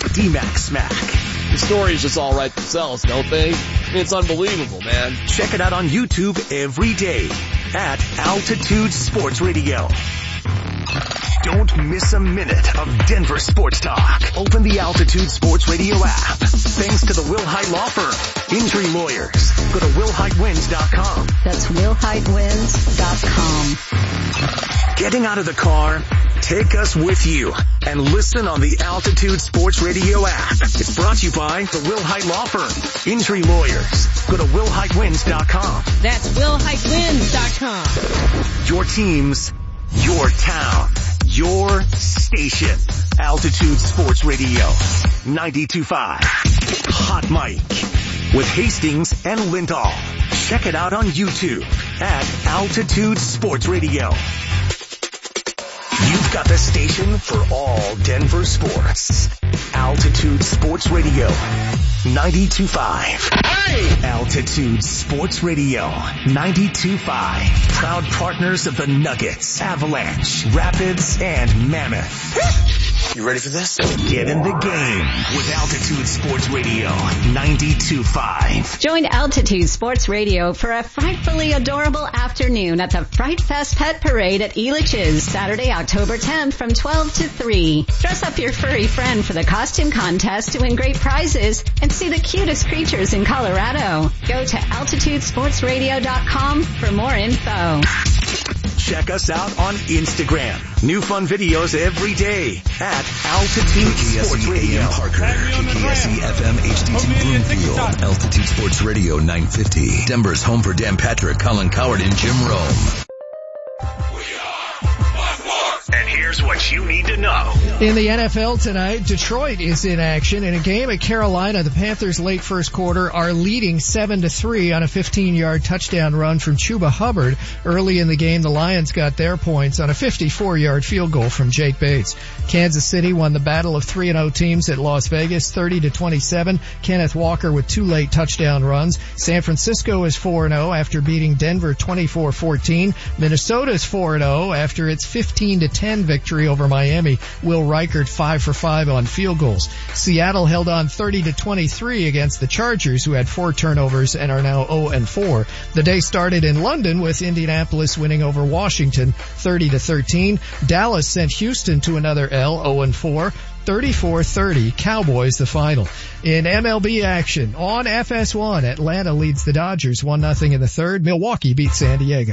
D-Mac Smack. The stories just all write themselves, don't they? I mean, it's unbelievable, man. Check it out on YouTube every day at Altitude Sports Radio. Don't miss a minute of Denver sports talk. Open the Altitude Sports Radio app. Thanks to the Wilhite Law Firm. Injury lawyers. Go to WilhiteWins.com. That's WilhiteWins.com. Getting out of the car? Take us with you and listen on the Altitude Sports Radio app. It's brought to you by the Wilhite Law Firm. Injury lawyers. Go to WilhiteWins.com. That's WilhiteWins.com. Your teams, your town, your station. Altitude Sports Radio 92.5. Hot Mic with Hastings and Lindahl. Check it out on YouTube at Altitude Sports Radio. You've got the station for all Denver sports. Altitude Sports Radio 92.5. Hey! Altitude Sports Radio 92.5. Proud partners of the Nuggets, Avalanche, Rapids, and Mammoth. You ready for this? Get in the game with Altitude Sports Radio 92.5. Join Altitude Sports Radio for a frightfully adorable afternoon at the Fright Fest Pet Parade at Elitch's, Saturday, October 10th from 12 to 3. Dress up your furry friend for the costume contest to win great prizes and see the cutest creatures in Colorado. Go to AltitudeSportsRadio.com for more info. Check us out on Instagram. New fun videos every day at Altitude Sports Radio. Parker, KKSE FM HD2 Bloomfield, Altitude Sports Radio 950. Denver's home for Dan Patrick, Colin Coward, and Jim Rome. And here's what you need to know. In the NFL tonight, Detroit is in action. In a game at Carolina, the Panthers late first quarter are leading 7-3 on a 15-yard touchdown run from Chuba Hubbard. Early in the game, the Lions got their points on a 54-yard field goal from Jake Bates. Kansas City won the battle of 3-0 teams at Las Vegas, 30-27. Kenneth Walker with 2 late touchdown runs. San Francisco is 4-0 after beating Denver 24-14. Minnesota's 4-0 after its 15-10 victory over Miami. Will Reichert 5 for 5 on field goals. Seattle held on 30-23 against the Chargers, who had 4 turnovers and are now 0-4. The day started in London with Indianapolis winning over Washington 30-13. Dallas sent Houston to another L, 0-4. 34-30, Cowboys the final. In MLB action, on FS1, Atlanta leads the Dodgers 1-0 in the third. Milwaukee beats San Diego.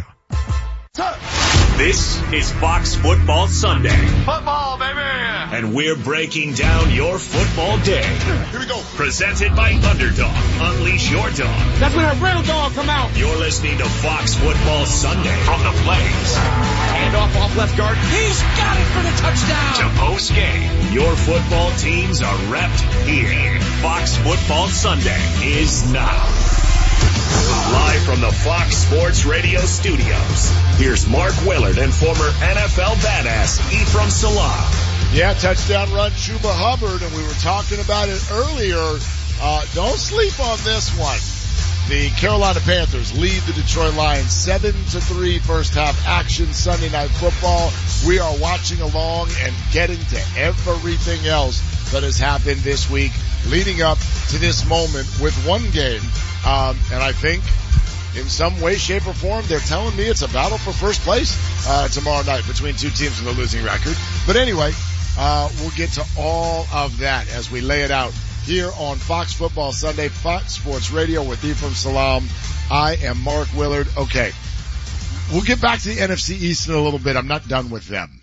This is Fox Football Sunday. Football, baby! And we're breaking down your football day. Here we go. Presented by Underdog. Unleash your dog. That's when our real dog come out. You're listening to Fox Football Sunday from the Blaze. Hand off left guard. He's got it for the touchdown. To post game. Your football teams are repped here. Fox Football Sunday is now. Live from the Fox Sports Radio studios, here's Mark Willard and former NFL badass Ephraim Salaam. Yeah, touchdown run, Chuba Hubbard, and we were talking about it earlier. Don't sleep on this one. The Carolina Panthers lead the Detroit Lions 7-3 first half action Sunday Night Football. We are watching along and getting to everything else that has happened this week leading up to this moment with one game. And I think in some way, shape, or form, they're telling me it's a battle for first place tomorrow night between two teams with a losing record. But anyway, we'll get to all of that as we lay it out here on Fox Football Sunday, Fox Sports Radio with Ephraim Salaam. I am Mark Willard. Okay, we'll get back to the NFC East in a little bit. I'm not done with them.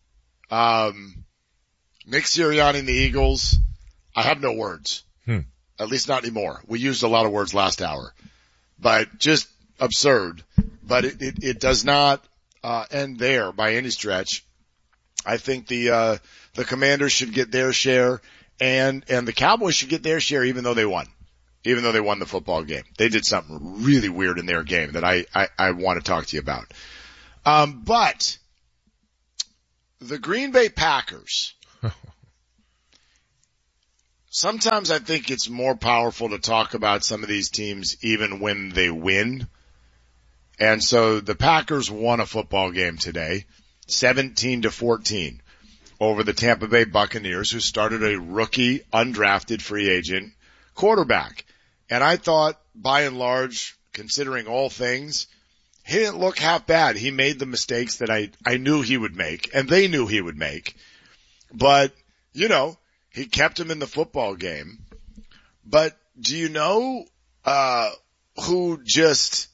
Nick Sirianni and the Eagles, I have no words. At least not anymore. We used a lot of words last hour, but just absurd. But it does not end there by any stretch. I think the Commanders should get their share, and the Cowboys should get their share, even though they won the football game. They did something really weird in their game that I want to talk to you about. But the Green Bay Packers. Sometimes I think it's more powerful to talk about some of these teams even when they win. And so the Packers won a football game today, 17-14 over the Tampa Bay Buccaneers, who started a rookie, undrafted free agent quarterback. And I thought, by and large, considering all things, he didn't look half bad. He made the mistakes that I knew he would make, and they knew he would make. But, you know, he kept him in the football game. But do you know who just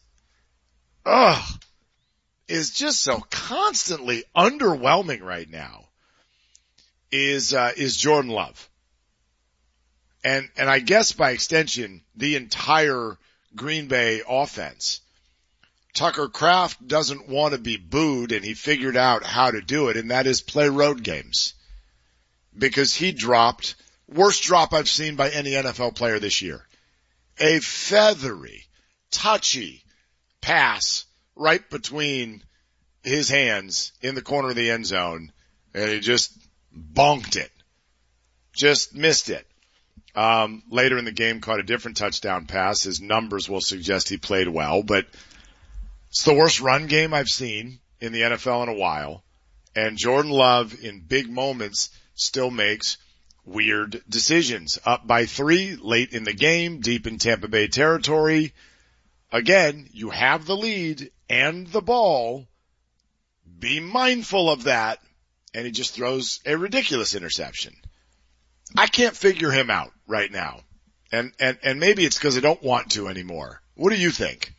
is just so constantly underwhelming right now is Jordan Love. And I guess by extension, the entire Green Bay offense. Tucker Kraft doesn't want to be booed, and he figured out how to do it, and that is play road games. Because he dropped, worst drop I've seen by any NFL player this year. A feathery, touchy pass right between his hands in the corner of the end zone, and he just bonked it. Just missed it. Later in the game caught a different touchdown pass. His numbers will suggest he played well, but it's the worst run game I've seen in the NFL in a while. And Jordan Love, in big moments, still makes weird decisions. Up by 3 late in the game, deep in Tampa Bay territory. Again, you have the lead and the ball. Be mindful of that. And he just throws a ridiculous interception. I can't figure him out right now. And maybe it's because I don't want to anymore. What do you think?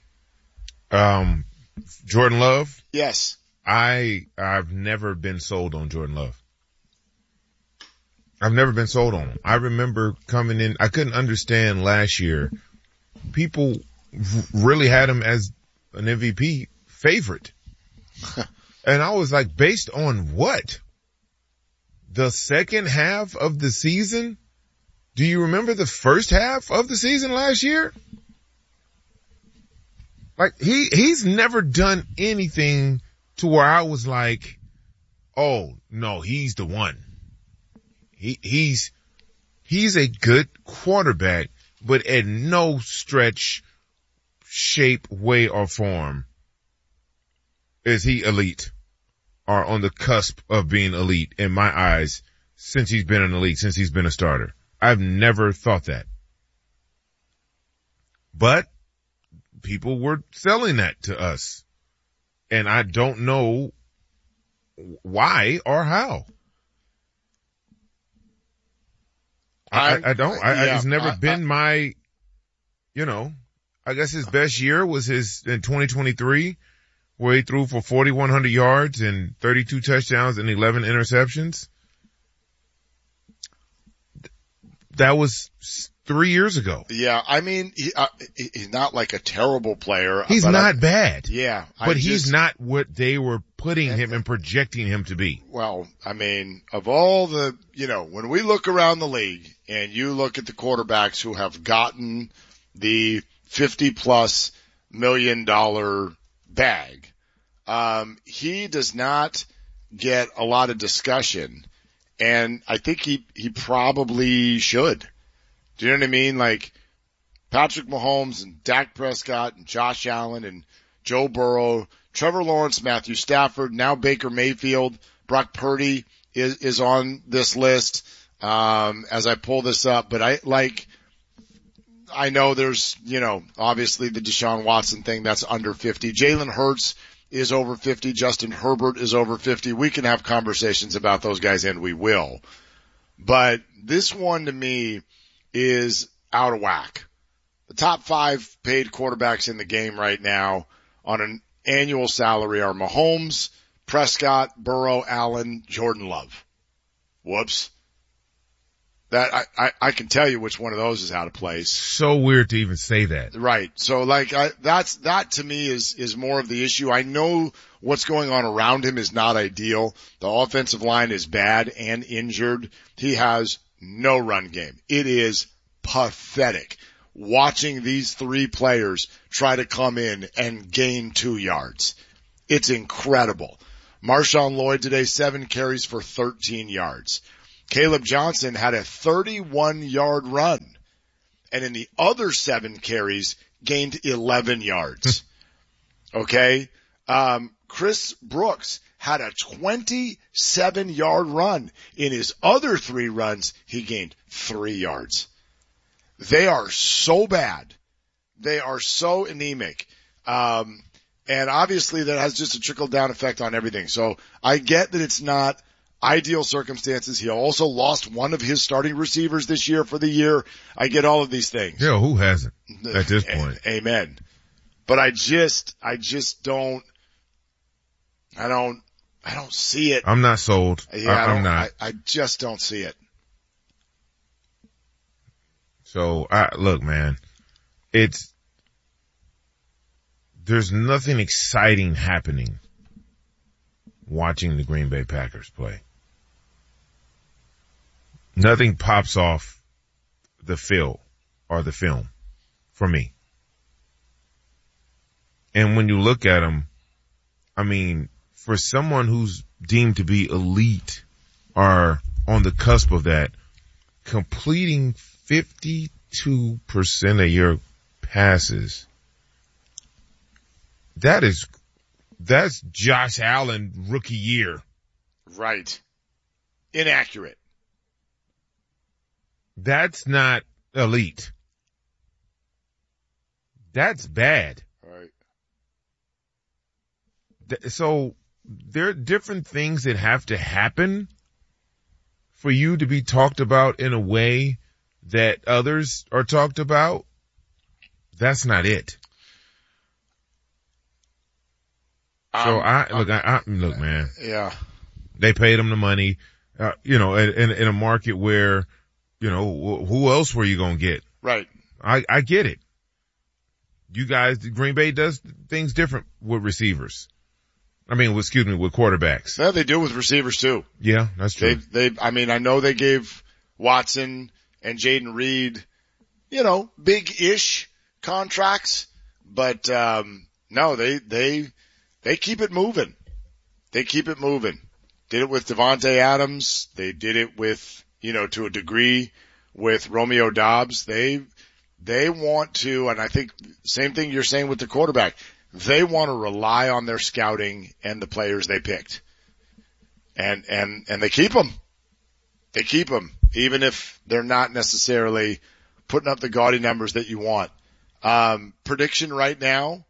Jordan Love? Yes. I've never been sold on Jordan Love. I've never been sold on him. I remember coming in, I couldn't understand last year. People really had him as an MVP favorite. And I was like, based on what? The second half of the season? Do you remember the first half of the season last year? Like, he's never done anything to where I was like, oh, no, he's the one. He's a good quarterback, but at no stretch, shape, way, or form is he elite or on the cusp of being elite in my eyes since he's been in the league, since he's been a starter. I've never thought that. But people were selling that to us. And I don't know why or how. I don't. It's never been my, I guess his best year was in 2023, where he threw for 4,100 yards and 32 touchdowns and 11 interceptions. That was 3 years ago. Yeah, I mean, he's not like a terrible player. He's not bad. Yeah. But he's not what they were putting him and projecting him to be. Well, I mean, of all the, when we look around the league and you look at the quarterbacks who have gotten the $50+ million bag, he does not get a lot of discussion. And I think he probably should. Do you know what I mean? Like Patrick Mahomes and Dak Prescott and Josh Allen and Joe Burrow, Trevor Lawrence, Matthew Stafford, now Baker Mayfield, Brock Purdy is on this list, as I pull this up. But I know there's, obviously the Deshaun Watson thing that's under 50. Jalen Hurts is over 50. Justin Herbert is over 50. We can have conversations about those guys, and we will. But this one to me is out of whack. The top 5 paid quarterbacks in the game right now on an annual salary are Mahomes, Prescott, Burrow, Allen, Jordan Love. Whoops. That I can tell you which one of those is out of place. So weird to even say that. Right. So that to me is more of the issue. I know what's going on around him is not ideal. The offensive line is bad and injured. He has no run game. It is pathetic watching these 3 players try to come in and gain 2 yards. It's incredible. Marshawn Lloyd today, 7 carries for 13 yards. Caleb Johnson had a 31-yard run, and in the other 7 carries, gained 11 yards. Okay? Chris Brooks had a 27-yard run. In his other 3 runs, he gained 3 yards. They are so bad. They are so anemic. And obviously that has just a trickle-down effect on everything. So I get that it's not ideal circumstances. He also lost one of his starting receivers this year for the year. I get all of these things. Yeah, who hasn't at this point? Amen. But I just don't see it. I'm not sold. Yeah, I'm not. I just don't see it. So look, man, there's nothing exciting happening watching the Green Bay Packers play. Nothing pops off the film for me. And when you look at them, I mean, for someone who's deemed to be elite or on the cusp of that, completing 52% of your passes, that's Josh Allen rookie year. Right. Inaccurate. That's not elite. That's bad. Right. So there are different things that have to happen for you to be talked about in a way that others are talked about. That's not it. So look, man. Yeah. They paid him the money, in a market where, who else were you going to get? Right. I get it. You guys, Green Bay does things different with receivers. with quarterbacks. Yeah, they do with receivers too. Yeah, that's true. I know they gave Watson and Jaden Reed, big-ish contracts, but, no, they keep it moving. They keep it moving. Did it with Devontae Adams. They did it with, to a degree with Romeo Doubs. They want to, and I think same thing you're saying with the quarterback. They want to rely on their scouting and the players they picked. And they keep them. They keep them, even if they're not necessarily putting up the gaudy numbers that you want. Prediction right now.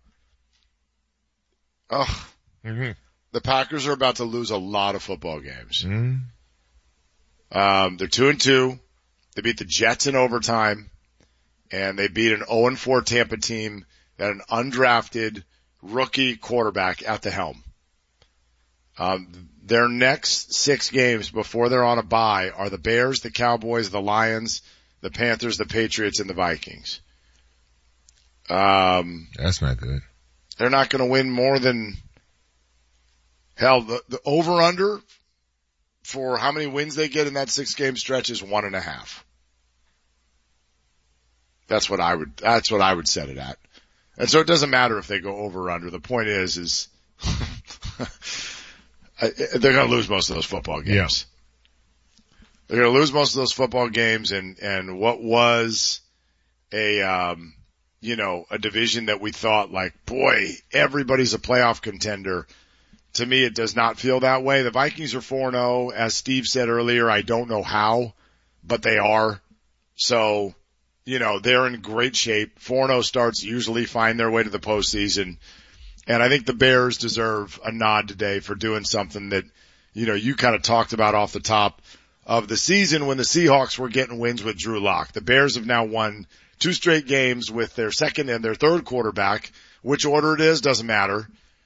Mm-hmm. The Packers are about to lose a lot of football games. Mm-hmm. They're 2-2. They beat the Jets in overtime, and they beat an 0-4 Tampa team that had an undrafted rookie quarterback at the helm. Their next 6 games before they're on a bye are the Bears, the Cowboys, the Lions, the Panthers, the Patriots, and the Vikings. That's not good. They're not going to win more than, the over-under for how many wins they get in that 6-game stretch is 1.5. That's what I would set it at. And so it doesn't matter if they go over or under. The point is they're going to lose most of those football games. Yeah. They're going to lose most of those football games, and what was a division that we thought boy, everybody's a playoff contender. To me, it does not feel that way. The Vikings are 4-0. As Steve said earlier, I don't know how, but they are. So, they're in great shape. 4-0 starts usually find their way to the postseason. And I think the Bears deserve a nod today for doing something that, you kind of talked about off the top of the season when the Seahawks were getting wins with Drew Lock. The Bears have now won 2 straight games with their second and their third quarterback. Which order it is doesn't matter.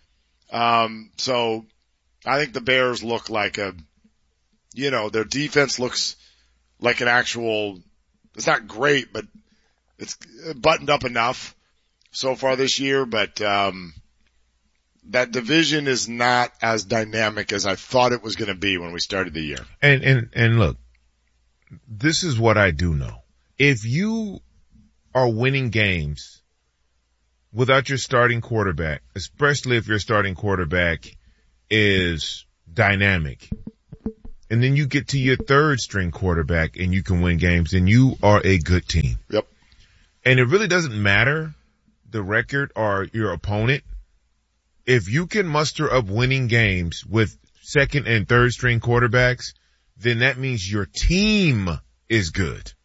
So I think the Bears look like their defense looks like an actual, it's not great, but it's buttoned up enough so far this year. But, that division is not as dynamic as I thought it was going to be when we started the year. And look, this is what I do know. If you are winning games without your starting quarterback, especially if your starting quarterback is dynamic, and then you get to your third string quarterback and you can win games, then you are a good team. Yep. And it really doesn't matter the record or your opponent. if you can muster up winning games with second and third string quarterbacks, then that means your team is good.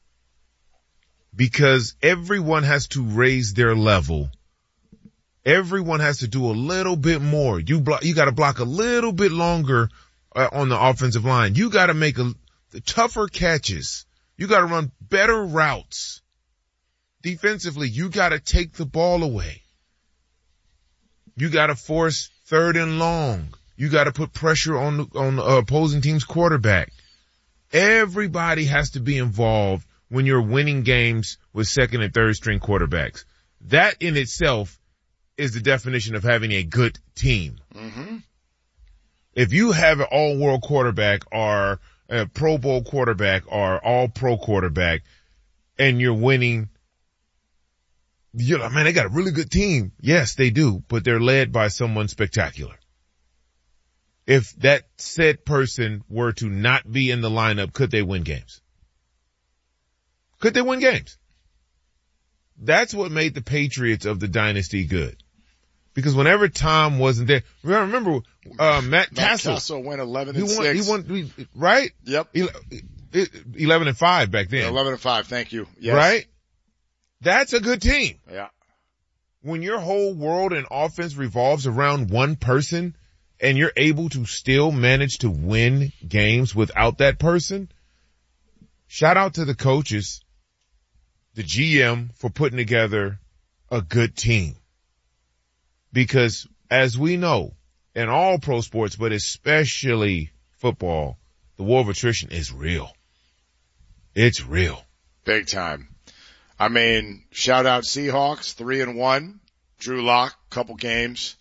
Because everyone has to raise their level. Everyone has to do a little bit more. You got to block a little bit longer on the offensive line. You got to make tougher catches. You got to run better routes. Defensively, you got to take the ball away. You got to force third and long. You got to put pressure on the opposing team's quarterback. Everybody has to be involved when you're winning games with second and third string quarterbacks. That in itself is the definition of having a good team. Mm-hmm. If you have an all-world quarterback or a Pro Bowl quarterback or all-pro quarterback and you're winning, you're like, man, they got a really good team. Yes, they do, but they're led by someone spectacular. If that said person were to not be in the lineup, could they win games? Could they win games? That's what made the Patriots of the dynasty good. Because whenever Tom wasn't there, remember, Matt Castle went 11-6. He won, right? Yep. 11-5 back then. 11-5. Thank you. Yes. Right? That's a good team. Yeah. When your whole world and offense revolves around one person and you're able to still manage to win games without that person, shout out to the coaches, the GM for putting together a good team. Because as we know, in all pro sports, but especially football, the war of attrition is real. It's real. Big time. I mean, shout out Seahawks, 3-1. Drew Lock, couple games.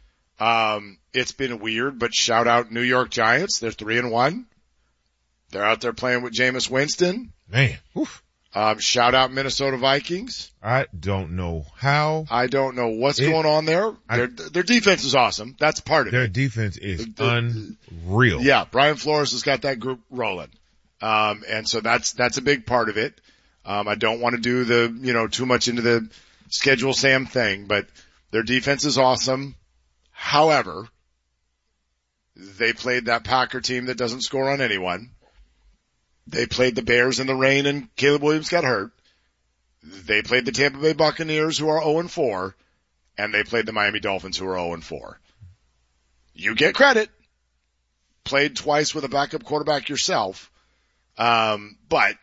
It's been weird, but shout out New York Giants. They're 3-1. They're out there playing with Jameis Winston. Man. Oof. Shout out Minnesota Vikings. I don't know how. I don't know what's going on there. Their defense is awesome. That's part of their it. Their defense is unreal. Yeah, Brian Flores has got that group rolling. And so that's a big part of it. I don't want to do too much into the schedule Sam thing, but their defense is awesome. However, they played that Packer team that doesn't score on anyone. They played the Bears in the rain and Caleb Williams got hurt. They played the Tampa Bay Buccaneers who are 0-4, and they played the Miami Dolphins who are 0-4. You get credit. Played twice with a backup quarterback yourself. But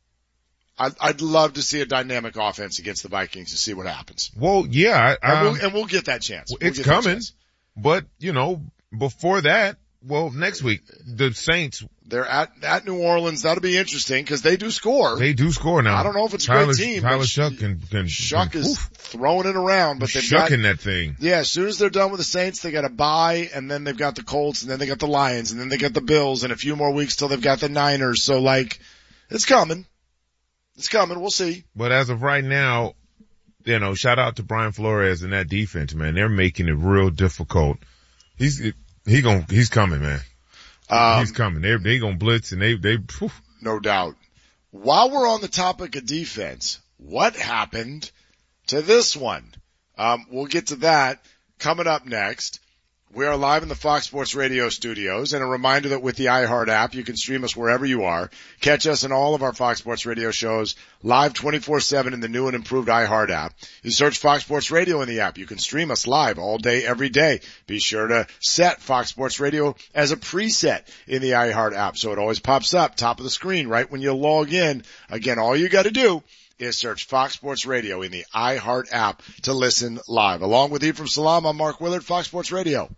I'd love to see a dynamic offense against the Vikings to see what happens. Well, yeah. And we'll get that chance. It's coming. But, before that, next week, the Saints. They're at New Orleans. That'll be interesting because they do score. They do score now. I don't know if it's a great team. Tyler Shuck Shuck is throwing it around, but they've shucking that thing. Yeah, as soon as they're done with the Saints, they got a bye, and then they've got the Colts, and then they got the Lions, and then they got the Bills, and a few more weeks till they've got the Niners. So it's coming. It's coming. We'll see. But as of right now, shout out to Brian Flores and that defense, man. They're making it real difficult. He's coming, man. He's coming. They gonna blitz and they. No doubt. While we're on the topic of defense, what happened to this one? We'll get to that coming up next. We are live in the Fox Sports Radio studios, and a reminder that with the iHeart app, you can stream us wherever you are. Catch us in all of our Fox Sports Radio shows live 24/7 in the new and improved iHeart app. You search Fox Sports Radio in the app. You can stream us live all day, every day. Be sure to set Fox Sports Radio as a preset in the iHeart app so it always pops up top of the screen right when you log in. Again, all you got to do is search Fox Sports Radio in the iHeart app to listen live. Along with Ephraim Salam, I'm Mark Willard, Fox Sports Radio.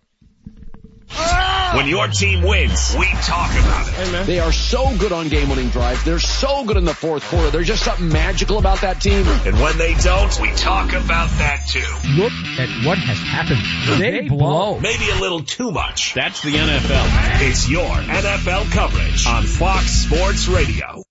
When your team wins, we talk about it. Hey, man. They are so good on game-winning drives. They're so good in the fourth quarter. There's just something magical about that team. And when they don't, we talk about that too. Look at what has happened. They blow. Maybe a little too much. That's the NFL. It's your NFL coverage on Fox Sports Radio.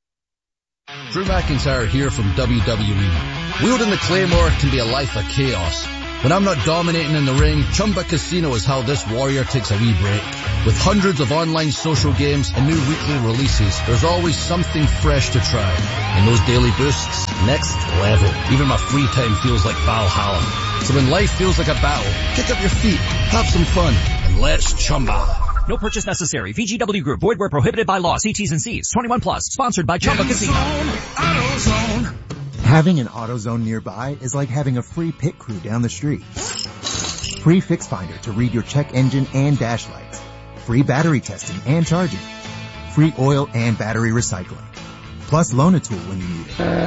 Drew McIntyre here from WWE. Wielding the Claymore can be a life of chaos. When I'm not dominating in the ring, Chumba Casino is how this warrior takes a wee break. With hundreds of online social games and new weekly releases, there's always something fresh to try. And those daily boosts, next level. Even my free time feels like Valhalla. So when life feels like a battle, kick up your feet, have some fun, and let's Chumba. No purchase necessary. VGW Group. Void where prohibited by law. See T's and C's. 21 plus. Sponsored by Chumba Casino. AutoZone. Having an AutoZone nearby is like having a free pit crew down the street. Free Fix Finder to read your check engine and dash lights. Free battery testing and charging. Free oil and battery recycling. Plus Loan-A-Tool when you need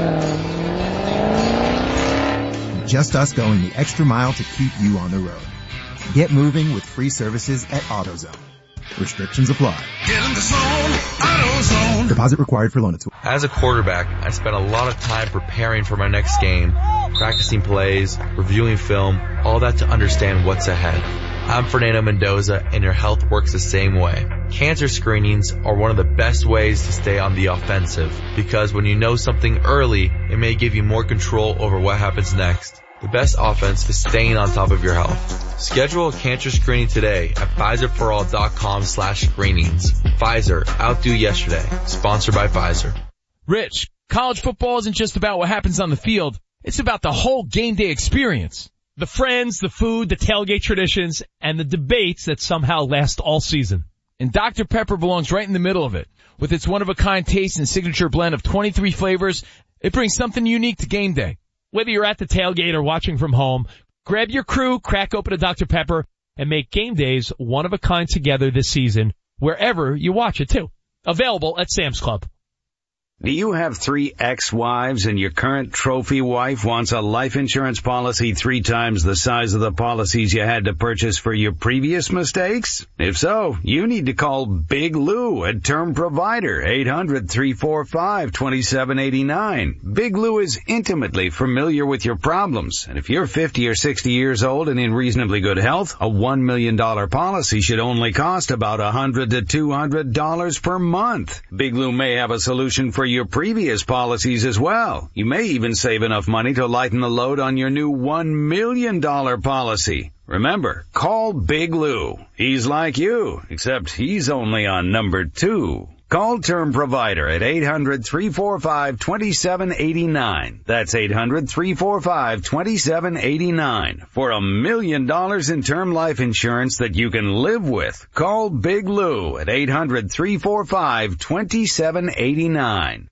it. Just us going the extra mile to keep you on the road. Get moving with free services at AutoZone. Restrictions apply. Get in the zone, AutoZone. Deposit required for Loan-A-Tool. As a quarterback, I spent a lot of time preparing for my next game, practicing plays, reviewing film, all that to understand what's ahead. I'm Fernando Mendoza, and your health works the same way. Cancer screenings are one of the best ways to stay on the offensive, because when you know something early, it may give you more control over what happens next. The best offense is staying on top of your health. Schedule a cancer screening today at Pfizerforall.com/screenings. Pfizer, outdo yesterday. Sponsored by Pfizer. Rich, college football isn't just about what happens on the field. It's about the whole game day experience. The friends, the food, the tailgate traditions, and the debates that somehow last all season. And Dr. Pepper belongs right in the middle of it. With its one-of-a-kind taste and signature blend of 23 flavors, it brings something unique to game day. Whether you're at the tailgate or watching from home, grab your crew, crack open a Dr. Pepper, and make game days one-of-a-kind together this season, wherever you watch it too. Available at Sam's Club. Do you have 3 ex-wives and your current trophy wife wants a life insurance policy 3 times the size of the policies you had to purchase for your previous mistakes? If so, you need to call Big Lou at Term Provider, 800-345-2789. Big Lou is intimately familiar with your problems, and if you're 50 or 60 years old and in reasonably good health, a $1 million policy should only cost about $100 to $200 per month. Big Lou may have a solution for your previous policies as well. You may even save enough money to lighten the load on your new $1 million policy. Remember, call Big Lou. He's like you, except he's only on number 2. Call Term Provider at 800-345-2789. That's 800-345-2789 for $1 million in term life insurance that you can live with. Call Big Lou at 800-345-2789.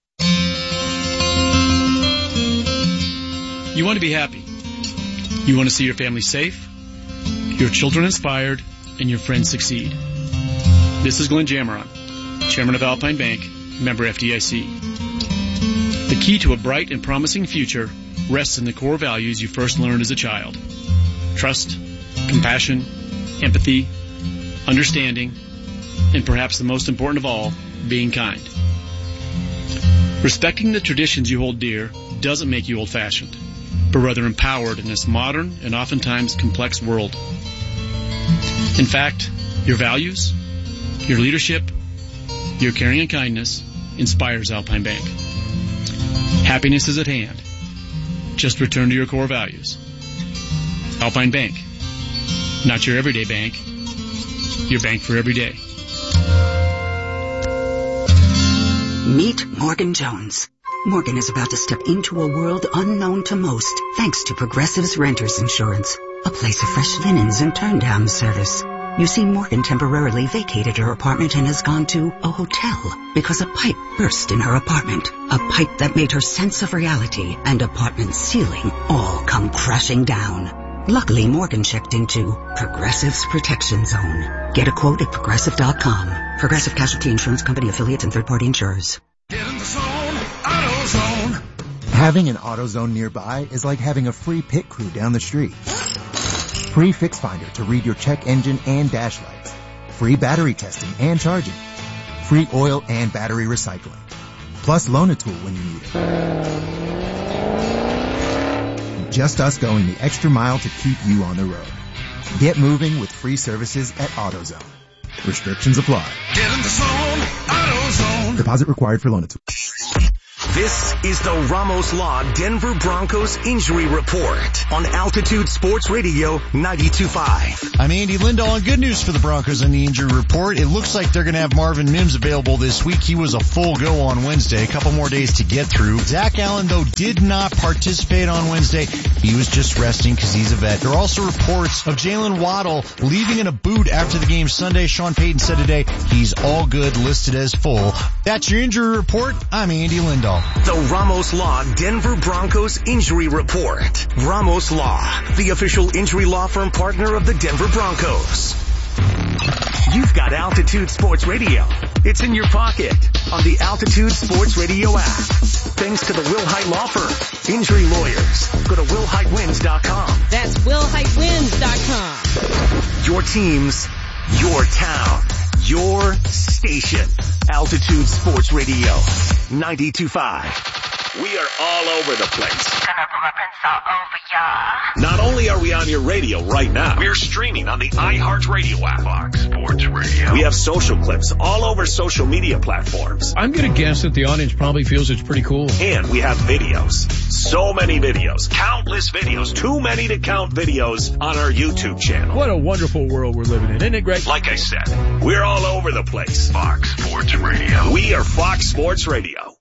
You want to be happy. You want to see your family safe, your children inspired, and your friends succeed. This is Glenn Jameron, Chairman of Alpine Bank, member FDIC. The key to a bright and promising future rests in the core values you first learned as a child. Trust, compassion, empathy, understanding, and perhaps the most important of all, being kind. Respecting the traditions you hold dear doesn't make you old-fashioned, but rather empowered in this modern and oftentimes complex world. In fact, your values, your leadership, your caring and kindness inspires Alpine Bank. Happiness is at hand. Just return to your core values. Alpine Bank. Not your everyday bank. Your bank for every day. Meet Morgan Jones. Morgan is about to step into a world unknown to most thanks to Progressive's Renters Insurance, a place of fresh linens and turn-down service. You see, Morgan temporarily vacated her apartment and has gone to a hotel because a pipe burst in her apartment. A pipe that made her sense of reality and apartment ceiling all come crashing down. Luckily, Morgan checked into Progressive's Protection Zone. Get a quote at Progressive.com. Progressive Casualty Insurance Company affiliates and third-party insurers. Get in the zone, AutoZone. Having an AutoZone nearby is like having a free pit crew down the street. Free Fix Finder to read your check engine and dash lights. Free battery testing and charging. Free oil and battery recycling. Plus Loan-A-Tool when you need it. Just us going the extra mile to keep you on the road. Get moving with free services at AutoZone. Restrictions apply. Get in the zone, AutoZone. Deposit required for Loan-A-Tool. This is the Ramos Law Denver Broncos Injury Report on Altitude Sports Radio 92.5. I'm Andy Lindahl, and good news for the Broncos on the injury report. It looks like they're going to have Marvin Mims available this week. He was a full go on Wednesday, a couple more days to get through. Zach Allen, though, did not participate on Wednesday. He was just resting because he's a vet. There are also reports of Jalen Waddle leaving in a boot after the game Sunday. Sean Payton said today he's all good, listed as full. That's your injury report. I'm Andy Lindahl. The Ramos Law Denver Broncos Injury Report. Ramos Law, the official injury law firm partner of the Denver Broncos. You've got Altitude Sports Radio. It's in your pocket on the Altitude Sports Radio app. Thanks to the Will Hite Law Firm. Injury lawyers. Go to willhitewins.com. That's willhitewins.com. Your teams, your town, your station. Altitude Sports Radio 92.5. We are all over the place. Not only are we on your radio right now, we're streaming on the iHeartRadio app. Fox Sports Radio. We have social clips all over social media platforms. I'm going to guess that the audience probably feels it's pretty cool. And we have videos. So many videos. Countless videos. Too many to count videos on our YouTube channel. What a wonderful world we're living in. Isn't it great? Like I said, we're all over the place. Fox Sports Radio. We are Fox Sports Radio.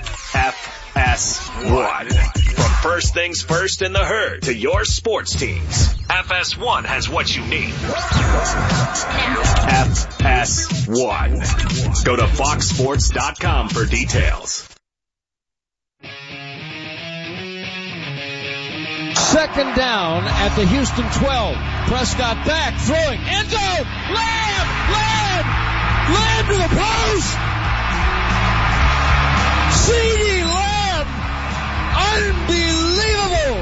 FS1. From first things first in the herd to your sports teams, FS1 has what you need. FS1. Go to foxsports.com for details. Second down at the Houston 12. Prescott back, throwing, end zone, Lamb to the post! CeeDee Lamb! Unbelievable!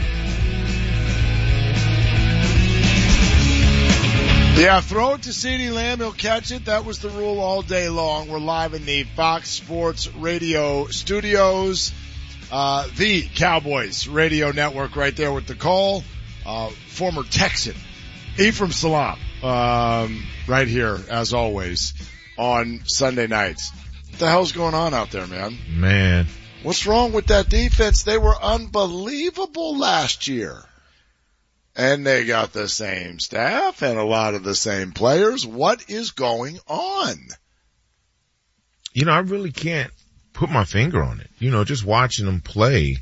Yeah, throw it to CeeDee Lamb, he'll catch it. That was the rule all day long. We're live in the Fox Sports Radio studios. The Cowboys radio network right there with the call. Former Texan, Ephraim Salaam, right here, as always, on Sunday nights. What the hell's going on out there, man? Man. What's wrong with that defense? They were unbelievable last year. And they got the same staff and a lot of the same players. What is going on? You know, I really can't put my finger on it. You know, just watching them play,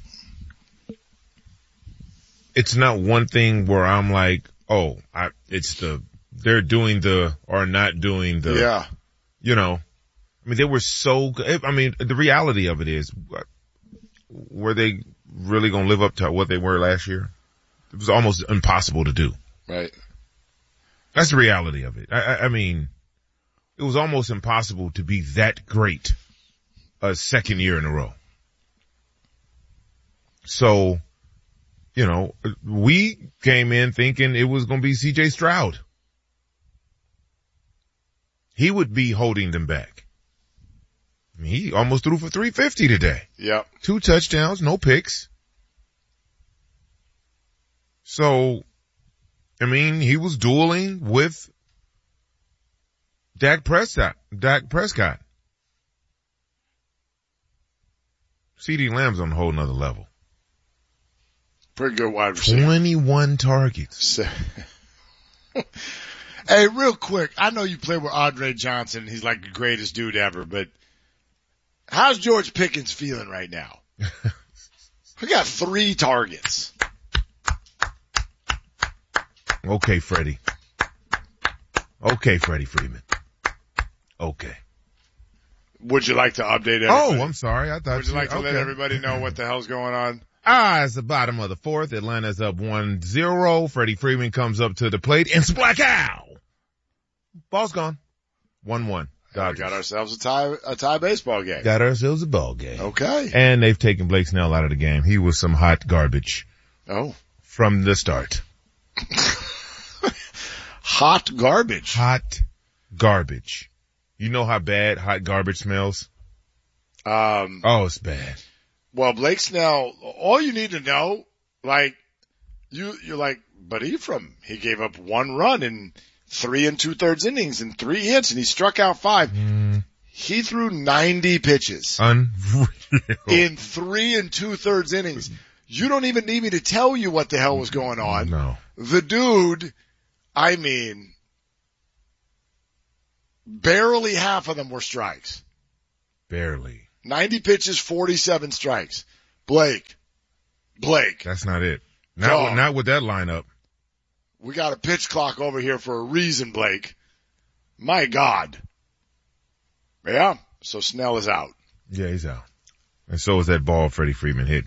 it's not one thing where I'm like, oh, they're doing the or not doing the. Yeah. You know, I mean, they were so good. I mean, the reality of it is, were they really going to live up to what they were last year? It was almost impossible to do. Right. That's the reality of it. I mean, it was almost impossible to be that great a second year in a row. So, you know, we came in thinking it was going to be C.J. Stroud. He would be holding them back. I mean, he almost threw for 350 today. Yep. 2 touchdowns, no picks. So, I mean, he was dueling with Dak Prescott. CeeDee Lamb's on a whole nother level. Pretty good wide receiver. 21 targets. Hey, real quick, I know you played with Andre Johnson. He's like the greatest dude ever, but how's George Pickens feeling right now? He got 3 targets. Okay, Freddie Freeman. Okay. Would you like to update everybody? Oh, I'm sorry. I thought Would you like to let everybody know what the hell's going on? It's the bottom of the 4th. Atlanta's up 1-0. Freddie Freeman comes up to the plate and splack-ow! Ball's gone. 1-1. We got ourselves a tie baseball game. Got ourselves a ball game. Okay. And they've taken Blake Snell out of the game. He was some hot garbage. Oh. From the start. Hot garbage. Hot garbage. You know how bad hot garbage smells? Oh, it's bad. Well, Blake Snell, all you need to know, like, you're like, but Ephraim, he gave up 1 run in 3 2/3 innings and 3 hits, and he struck out 5. He threw 90 pitches. Unreal. In 3 2/3 innings. You don't even need me to tell you what the hell was going on. No. The dude, I mean, barely half of them were strikes. Barely. 90 pitches, 47 strikes. Blake. That's not it. Not with that lineup. We got a pitch clock over here for a reason, Blake. My God. Yeah, so Snell is out. Yeah, he's out. And so is that ball Freddie Freeman hit.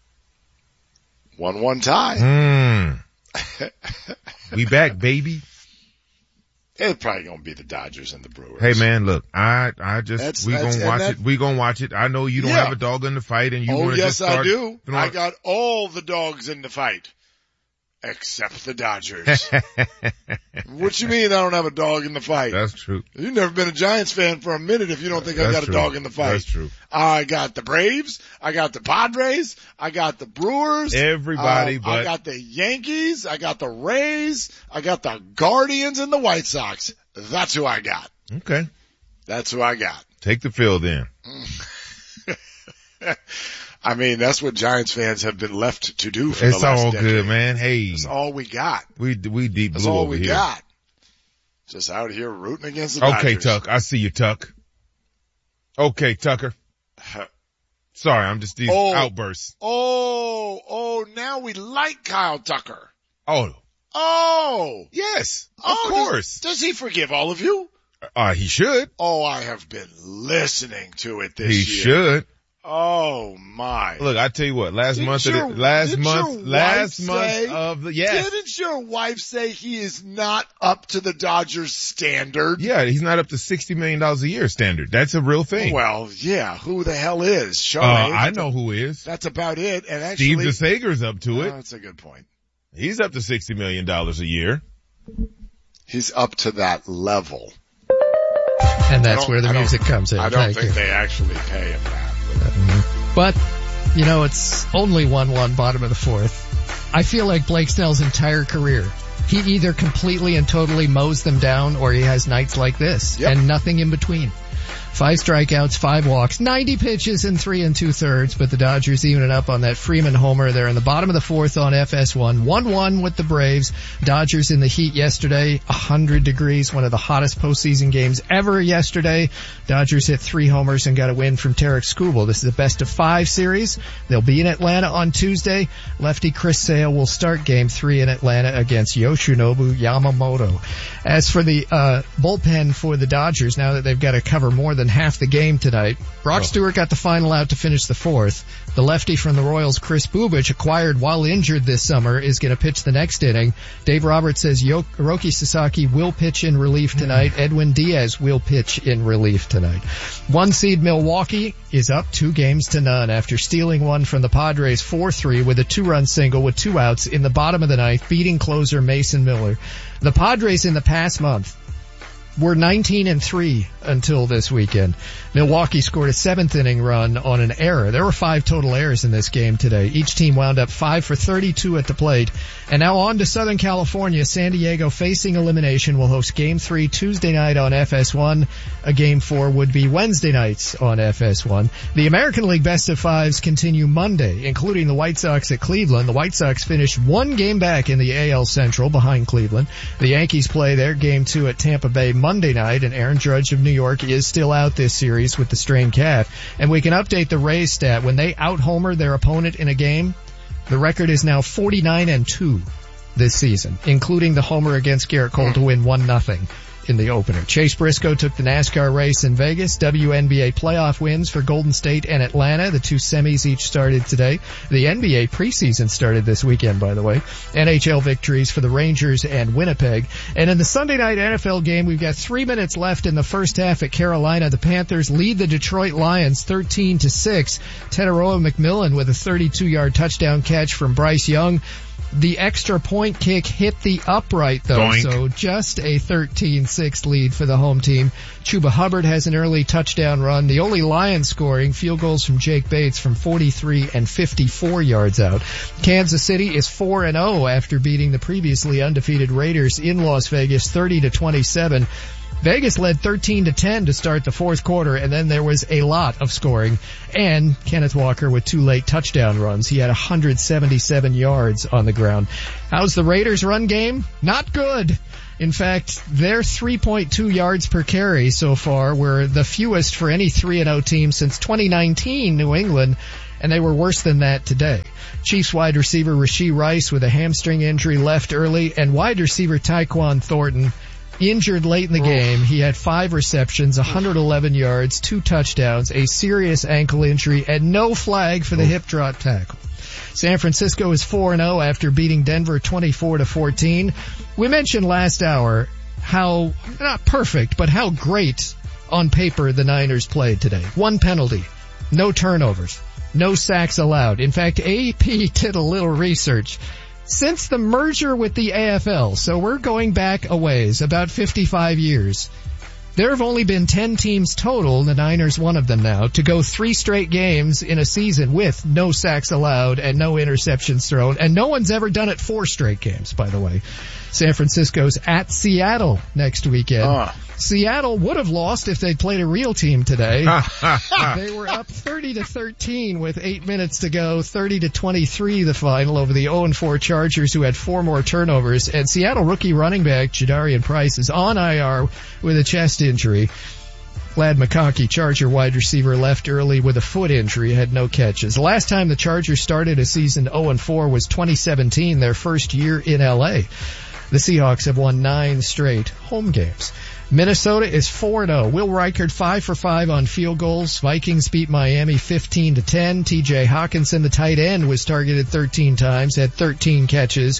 1-1 tie. We back, baby. It's probably gonna be the Dodgers and the Brewers. Hey man, look, we gonna watch it. I know you don't have a dog in the fight and you want to just start. I do. I got all the dogs in the fight. Except the Dodgers. What you mean I don't have a dog in the fight? That's true. You've never been a Giants fan for a minute if you don't think I got a dog in the fight. That's true. I got the Braves. I got the Padres. I got the Brewers. Everybody but. I got the Yankees. I got the Rays. I got the Guardians and the White Sox. That's who I got. Okay. That's who I got. Take the field then. I mean, that's what Giants fans have been left to do for the last decade. It's all good, man. Hey. That's all we got. We deep blue over here. That's all we got. Just out here rooting against the Dodgers. Okay, Tuck. I see you, Tuck. Okay, Tucker. Sorry, I'm just these outbursts. Now we like Kyle Tucker. Oh. Yes. Of course. Does he forgive all of you? He should. I have been listening to it this year. He should. Oh my. Look, I tell you what, last month of the, yes. Didn't your wife say he is not up to the Dodgers standard? Yeah, he's not up to $60 million a year standard. That's a real thing. Well, yeah, who the hell is? I know who is. That's about it. And actually, Steve DeSager's up to it. That's a good point. He's up to $60 million a year. He's up to that level. And that's where the music comes in. I don't think they actually pay him that. But, it's only 1-1 bottom of the fourth. I feel like Blake Snell's entire career, he either completely and totally mows them down or he has nights like this. Yep. And nothing in between. 5 strikeouts, 5 walks, 90 pitches in 3 2/3, but the Dodgers evening up on that Freeman homer. They're in the bottom of the fourth on FS1. 1-1 with the Braves. Dodgers in the heat yesterday, 100 degrees, one of the hottest postseason games ever yesterday. Dodgers hit 3 homers and got a win from Tarek Skubal. This is a best of 5 series. They'll be in Atlanta on Tuesday. Lefty Chris Sale will start game 3 in Atlanta against Yoshinobu Yamamoto. As for the bullpen for the Dodgers, now that they've got to cover more than half the game tonight, Brock Stewart got the final out to finish the fourth. The lefty from the Royals, Chris Bubich, acquired while injured this summer, is going to pitch the next inning. Dave Roberts says Hiroki Sasaki will pitch in relief tonight. Edwin Diaz will pitch in relief tonight. 1 seed Milwaukee is up 2-0 after stealing one from the Padres 4-3 with a 2-run single with 2 outs in the bottom of the ninth, beating closer Mason Miller. The Padres in the past month were 19-3 until this weekend. Milwaukee scored a 7th inning run on an error. There were 5 total errors in this game today. Each team wound up 5 for 32 at the plate. And now on to Southern California. San Diego, facing elimination, will host Game 3 Tuesday night on FS1. A Game 4 would be Wednesday nights on FS1. The American League Best of Fives continue Monday, including the White Sox at Cleveland. The White Sox finished 1 game back in the AL Central behind Cleveland. The Yankees play their Game 2 at Tampa Bay Monday night, and Aaron Judge of New York is still out this series with the strained calf. And we can update the Rays stat. When they out-homer their opponent in a game, the record is now 49-2 this season, including the homer against Garrett Cole to win 1-0 in the opener. Chase Briscoe took the NASCAR race in Vegas. WNBA playoff wins for Golden State and Atlanta. The 2 semis each started today. The NBA preseason started this weekend, by the way. NHL victories for the Rangers and Winnipeg. And in the Sunday night NFL game, we've got 3 minutes left in the first half at Carolina. The Panthers lead the Detroit Lions 13-6. Teteroa McMillan with a 32-yard touchdown catch from Bryce Young. The extra point kick hit the upright, though, Doink. So just a 13-6 lead for the home team. Chuba Hubbard has an early touchdown run. The only Lions scoring field goals from Jake Bates from 43 and 54 yards out. Kansas City is 4-0 after beating the previously undefeated Raiders in Las Vegas 30-27. Vegas led 13-10 to start the fourth quarter, and then there was a lot of scoring. And Kenneth Walker with 2 late touchdown runs. He had 177 yards on the ground. How's the Raiders' run game? Not good. In fact, their 3.2 yards per carry so far were the fewest for any 3-0 team since 2019 New England, and they were worse than that today. Chiefs wide receiver Rashee Rice with a hamstring injury left early, and wide receiver Tyquan Thornton injured late in the game. He had 5 receptions, 111 yards, 2 touchdowns, a serious ankle injury, and no flag for the hip drop tackle. San Francisco is 4-0 after beating Denver 24-14. We mentioned last hour how, not perfect, but how great on paper the Niners played today. 1 penalty, no turnovers, no sacks allowed. In fact, AP did a little research. Since the merger with the AFL, so we're going back a ways, about 55 years, there have only been 10 teams total, the Niners one of them now, to go 3 straight games in a season with no sacks allowed and no interceptions thrown. And no one's ever done it 4 straight games, by the way. San Francisco's at Seattle next weekend. Seattle would have lost if they'd played a real team today. They were up 30-13 with 8 minutes to go, 30-23 the final over the 0-4 Chargers, who had 4 more turnovers. And Seattle rookie running back Jadarian Price is on IR with a chest injury. Ladd McConkey, Charger wide receiver, left early with a foot injury, had no catches. The last time the Chargers started a season 0-4 was 2017, their first year in LA. The Seahawks have won 9 straight home games. Minnesota is 4-0. Will Reichard 5 for 5 on field goals. Vikings beat Miami 15-10. TJ Hawkinson, the tight end, was targeted 13 times, had 13 catches,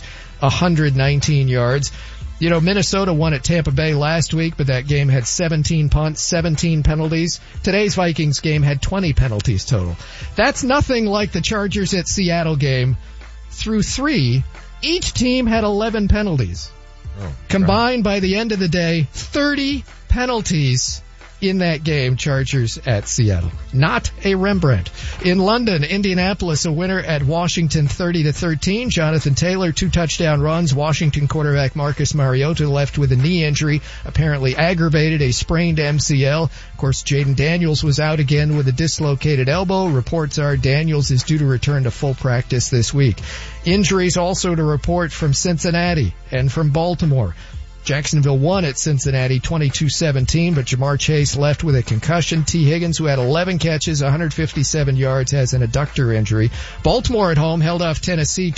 119 yards. You know, Minnesota won at Tampa Bay last week, but that game had 17 punts, 17 penalties. Today's Vikings game had 20 penalties total. That's nothing like the Chargers at Seattle game. Through 3, each team had 11 penalties. Combined by the end of the day, 30 penalties in that game, Chargers at Seattle. Not a Rembrandt. In London, Indianapolis, a winner at Washington 30-13. Jonathan Taylor, 2 touchdown runs. Washington quarterback Marcus Mariota left with a knee injury, apparently aggravated, a sprained MCL. Of course, Jaden Daniels was out again with a dislocated elbow. Reports are Daniels is due to return to full practice this week. Injuries also to report from Cincinnati and from Baltimore. Jacksonville won at Cincinnati 22-17, but Jamar Chase left with a concussion. T. Higgins, who had 11 catches, 157 yards, has an adductor injury. Baltimore at home held off Tennessee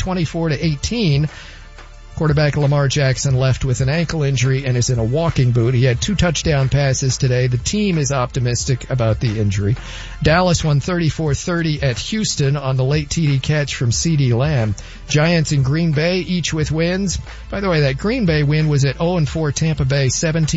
24-18. Quarterback Lamar Jackson left with an ankle injury and is in a walking boot. He had 2 touchdown passes today. The team is optimistic about the injury. Dallas won 34-30 at Houston on the late TD catch from CeeDee Lamb. Giants and Green Bay each with wins. By the way, that Green Bay win was at 0-4 Tampa Bay,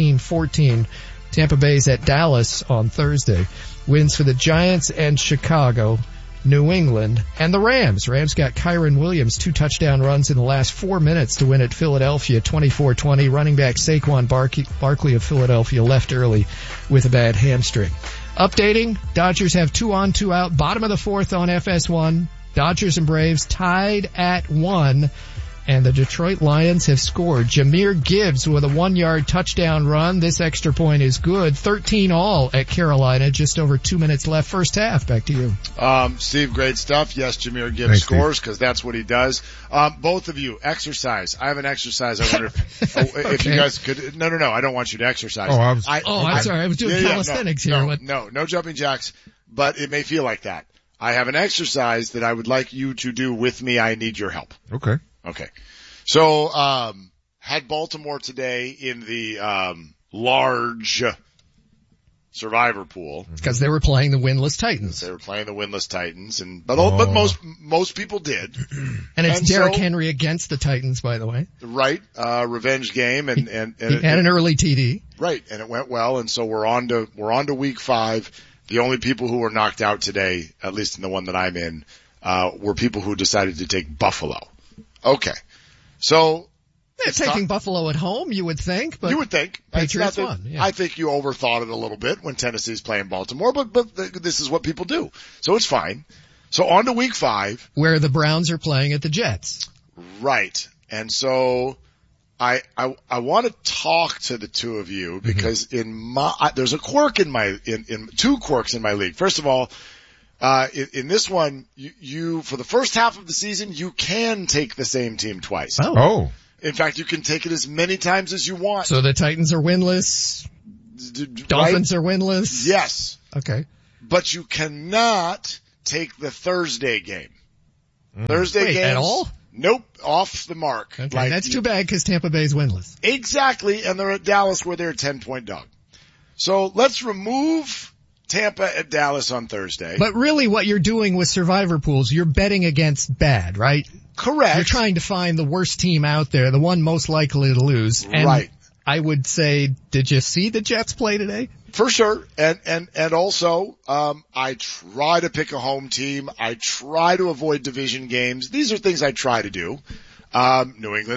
17-14. Tampa Bay's at Dallas on Thursday. Wins for the Giants and Chicago, New England, and the Rams. Rams got Kyron Williams 2 touchdown runs in the last 4 minutes to win at Philadelphia 24-20. Running back Saquon Barkley of Philadelphia left early with a bad hamstring. Updating, Dodgers have 2 on, 2 out, bottom of the 4th on FS1. Dodgers and Braves tied at 1. And the Detroit Lions have scored. Jahmyr Gibbs with a 1-yard touchdown run. This extra point is good. 13 all at Carolina. Just over 2 minutes left first half. Back to you. Steve, great stuff. Yes, Jahmyr Gibbs scores because that's what he does. Both of you, exercise. I have an exercise. I wonder if you guys could. No. I don't want you to exercise. I'm sorry. I was doing calisthenics here. No jumping jacks, but it may feel like that. I have an exercise that I would like you to do with me. I need your help. Okay. So, had Baltimore today in the, large survivor pool. Because they were playing the winless Titans. But most people did. And it's Derrick Henry against the Titans, by the way. Right. Revenge game and an early TD. Right. And it went well. And so we're on to week 5. The only people who were knocked out today, at least in the one that I'm in, were people who decided to take Buffalo. Okay. So. Taking Buffalo at home, you would think. But you would think. Patriots won. Yeah. I think you overthought it a little bit when Tennessee's playing Baltimore, but this is what people do. So it's fine. So on to week 5. Where the Browns are playing at the Jets. Right. And so I want to talk to the two of you because there's a quirk in two quirks in my league. First of all, in this one, you for the first half of the season, you can take the same team twice. Oh. In fact, you can take it as many times as you want. So the Titans are winless. Dolphins are winless. Yes. Okay. But you cannot take the Thursday game. Thursday game at all? Nope, off the mark. Okay, that's too bad because Tampa Bay's winless. Exactly, and they're at Dallas where they're a 10-point dog. So let's remove Tampa at Dallas on Thursday. But really what you're doing with survivor pools, you're betting against bad, right? Correct. You're trying to find the worst team out there, the one most likely to lose. And right. I would say, did you see the Jets play today? For sure. And also, I try to pick a home team. I try to avoid division games. These are things I try to do. New England